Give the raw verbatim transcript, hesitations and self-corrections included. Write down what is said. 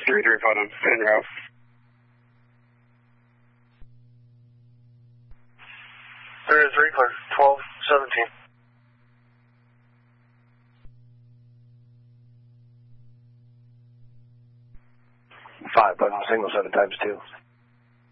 three three five, I'm en route. three three, clear, twelve seventeen. Five, but on single seven times two.